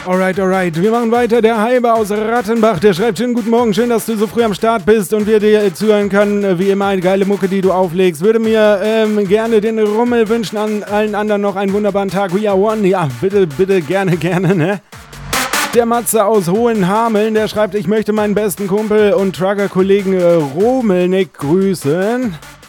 Alright. Wir machen weiter. Der Halber aus Rattenbach, der schreibt: schönen guten Morgen, schön, dass du so früh am Start bist und wir dir zuhören können. Wie immer eine geile Mucke, die du auflegst. Würde mir gerne den Rummel wünschen, an allen anderen noch einen wunderbaren Tag. We are one. Ja, bitte, gerne, ne? Der Matze aus Hohenhameln, der schreibt: ich möchte meinen besten Kumpel und Trucker-Kollegen Romelnick grüßen.